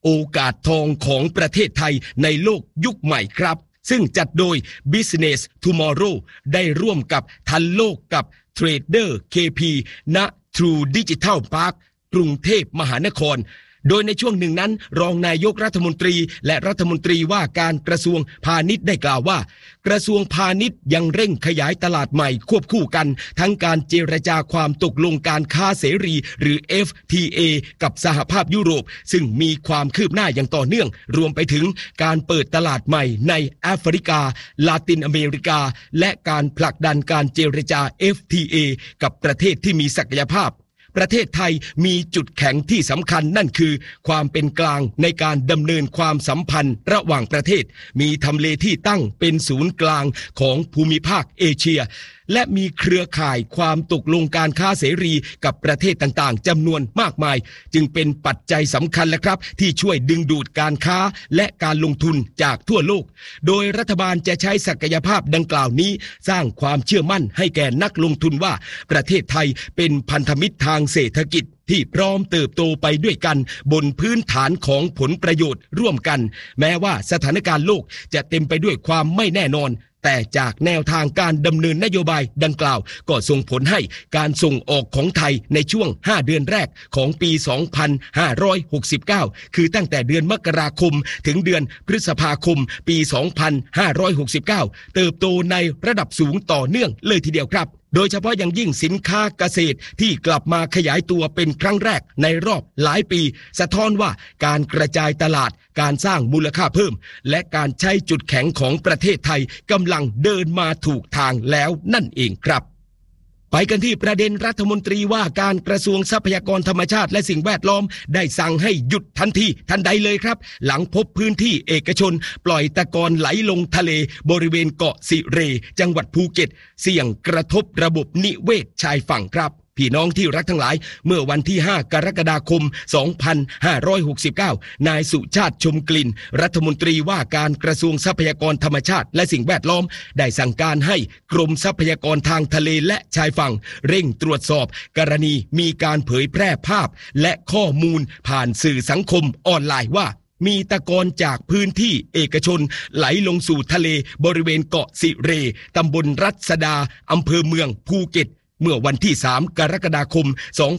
โอกาสทองของประเทศไทยในโลกยุคใหม่ครับซึ่งจัดโดย Business Tomorrow ได้ร่วมกับทันโลกกับ Trader KP ณ True Digital Park กรุงเทพมหานครโดยในช่วงหนึ่งนั้นรองนายกรัฐมนตรีและรัฐมนตรีว่าการกระทรวงพาณิชย์ได้กล่าวว่ากระทรวงพาณิชย์ยังเร่งขยายตลาดใหม่ควบคู่กันทั้งการเจรจาความตกลงการค้าเสรีหรือ FTA กับสหภาพยุโรปซึ่งมีความคืบหน้าอย่างต่อเนื่องรวมไปถึงการเปิดตลาดใหม่ในแอฟริกาลาตินอเมริกาและการผลักดันการเจรจา FTA กับประเทศที่มีศักยภาพประเทศไทยมีจุดแข็งที่สำคัญนั่นคือความเป็นกลางในการดำเนินความสัมพันธ์ระหว่างประเทศมีทำเลที่ตั้งเป็นศูนย์กลางของภูมิภาคเอเชียและมีเครือข่ายความตกลงการค้าเสรีกับประเทศต่างๆจำนวนมากมายจึงเป็นปัจจัยสำคัญและครับที่ช่วยดึงดูดการค้าและการลงทุนจากทั่วโลกโดยรัฐบาลจะใช้ศักยภาพดังกล่าวนี้สร้างความเชื่อมั่นให้แก่นักลงทุนว่าประเทศไทยเป็นพันธมิตรทางเศรษฐกิจที่พร้อมเติบโตไปด้วยกันบนพื้นฐานของผลประโยชน์ร่วมกันแม้ว่าสถานการณ์โลกจะเต็มไปด้วยความไม่แน่นอนแต่จากแนวทางการดำเนินนโยบายดังกล่าวก็ส่งผลให้การส่งออกของไทยในช่วง5เดือนแรกของปี 2569 คือตั้งแต่เดือนมกราคมถึงเดือนพฤษภาคมปี 2569 เติบโตในระดับสูงต่อเนื่องเลยทีเดียวครับโดยเฉพาะอย่างยิ่งสินค้าเกษตรที่กลับมาขยายตัวเป็นครั้งแรกในรอบหลายปีสะท้อนว่าการกระจายตลาดการสร้างมูลค่าเพิ่มและการใช้จุดแข็งของประเทศไทยกำลังเดินมาถูกทางแล้วนั่นเองครับไปกันที่ประเด็นรัฐมนตรีว่าการกระทรวงทรัพยากรธรรมชาติและสิ่งแวดล้อมได้สั่งให้หยุดทันทีทันใดเลยครับหลังพบพื้นที่เอกชนปล่อยตะกอนไหลลงทะเลบริเวณเกาะสิเรจังหวัดภูเก็ตเสี่ยงกระทบระบบนิเวศชายฝั่งครับพี่น้องที่รักทั้งหลายเมื่อวันที่5กรกฎาคม2569นายสุชาติชมกลิ่นรัฐมนตรีว่าการกระทรวงทรัพยากรธรรมชาติและสิ่งแวดล้อมได้สั่งการให้กรมทรัพยากรทางทะเลและชายฝั่งเร่งตรวจสอบกรณีมีการเผยแพร่ภาพและข้อมูลผ่านสื่อสังคมออนไลน์ว่ามีตะกอนจากพื้นที่เอกชนไหลลงสู่ทะเลบริเวณเกาะสิเรตำบลรัศดาอำเภอเมืองภูเก็ตเมื่อวันที่3กรกฎาคม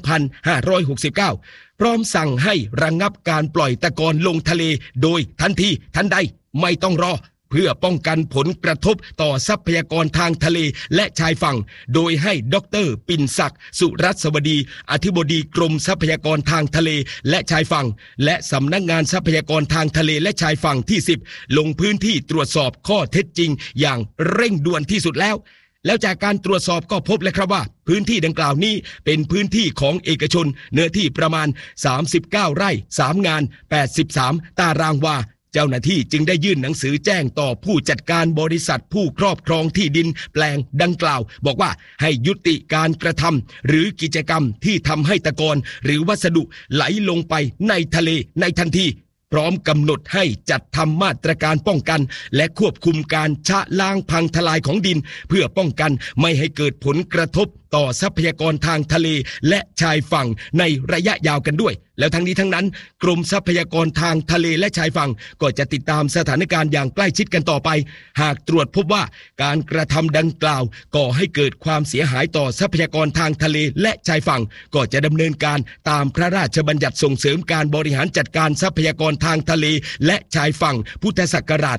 2569พร้อมสั่งให้ระงับการปล่อยตะกอนลงทะเลโดยทันทีทันใดไม่ต้องรอเพื่อป้องกันผลกระทบต่อทรัพยากรทางทะเลและชายฝั่งโดยให้ดร.ปิ่นศักดิ์สุรัสวดีอธิบดีกรมทรัพยากรทางทะเลและชายฝั่งและสำนักงานทรัพยากรทางทะเลและชายฝั่งที่10ลงพื้นที่ตรวจสอบข้อเท็จจริงอย่างเร่งด่วนที่สุดแล้วจากการตรวจสอบก็พบเลยครับว่าพื้นที่ดังกล่าวนี้เป็นพื้นที่ของเอกชนเนื้อที่ประมาณ39ไร่3งาน83ตารางวาเจ้าหน้าที่จึงได้ยื่นหนังสือแจ้งต่อผู้จัดการบริษัทผู้ครอบครองที่ดินแปลงดังกล่าวบอกว่าให้ยุติการกระทำหรือกิจกรรมที่ทำให้ตะกอนหรือวัสดุไหลลงไปในทะเลในทันทีพร้อมกำหนดให้จัดทำมาตรการป้องกันและควบคุมการชะล้างพังทลายของดินเพื่อป้องกันไม่ให้เกิดผลกระทบต่อทรัพยากรทางทะเลและชายฝั่งในระยะยาวกันด้วยแล้วทั้งนี้ทั้งนั้นกรมทรัพยากรทางทะเลและชายฝั่งก็จะติดตามสถานการณ์อย่างใกล้ชิดกันต่อไปหากตรวจพบว่าการกระทำดังกล่าวก่อให้เกิดความเสียหายต่อทรัพยากรทางทะเลและชายฝั่งก็จะดำเนินการตามพระราชบัญญัติส่งเสริมการบริหารจัดการทรัพยากรทางทะเลและชายฝั่งพุทธศักราช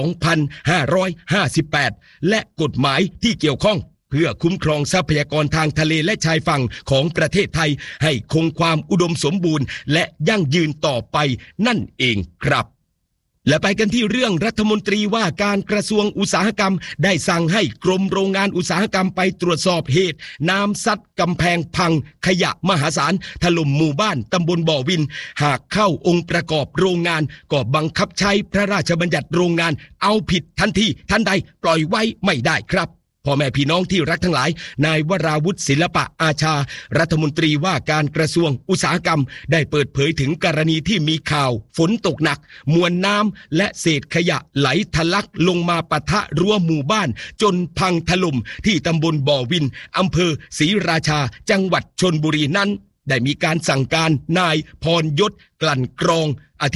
2558 และกฎหมายที่เกี่ยวข้องเพื่อคุ้มครองทรัพยากรทางทะเลและชายฝั่งของประเทศไทยให้คงความอุดมสมบูรณ์และยั่งยืนต่อไปนั่นเองครับและไปกันที่เรื่องรัฐมนตรีว่าการกระทรวงอุตสาหกรรมได้สั่งให้กรมโรงงานอุตสาหกรรมไปตรวจสอบเหตุน้ำซัดกำแพงพังขยะมหาศาลถล่มหมู่บ้านตำบลบ่อวินหากเข้าองค์ประกอบโรงงานก็บังคับใช้พระราชบัญญัติโรงงานเอาผิดทันทีทันใดปล่อยไว้ไม่ได้ครับพ่อแม่พี่น้องที่รักทั้งหลายนายวราวุฒิศิลปะอาชารัฐมนตรีว่าการกระทรวงอุตสาหกรรมได้เปิดเผยถึงกรณีที่มีข่าวฝนตกหนักมวลน้ำและเศษขยะไหลทะลักลงมาปะทะรั้วหมู่บ้านจนพังถล่มที่ตำบลบ่อวินอำเภอศรีราชาจังหวัดชลบุรีนั้นได้มีการสั่งการนายพรยศกลั่นกรอง